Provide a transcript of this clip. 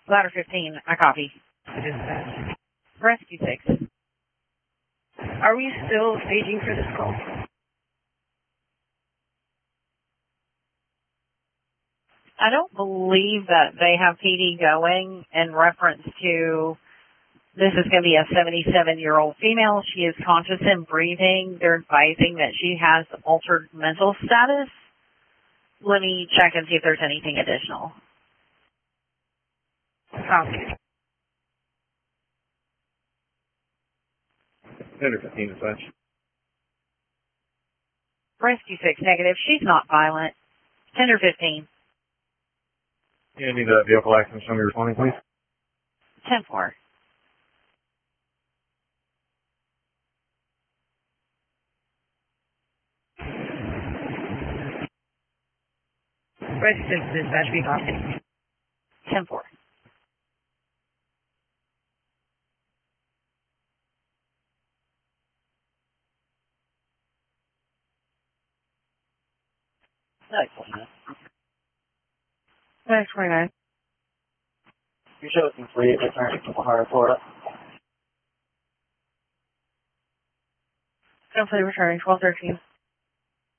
Ladder 15, I copy. Rescue 6. Are we still staging for this call? I don't believe that they have PD going in reference to this is going to be a 77-year-old female. She is conscious and breathing. They're advising that she has altered mental status. Let me check and see if there's anything additional. Copy. Tender 15 dispatch. Rescue 6, negative. She's not violent. Tender 15. You need a vehicle accident, show me responding, please. 10-4. Rescue 6 dispatch, we copy. 10-4. Next 29. You're showing 3 returning to Ohio, Florida. Hopefully returning 1213.